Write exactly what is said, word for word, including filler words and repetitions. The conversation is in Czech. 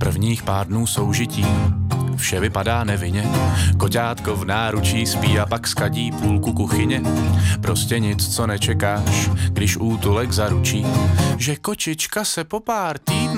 Prvních pár dnů soužití vše vypadá nevinně. Koťátko v náručí spí a pak skadí půlku kuchyně. Prostě nic, co nečekáš, když útulek zaručí, že kočička se po pár týdnů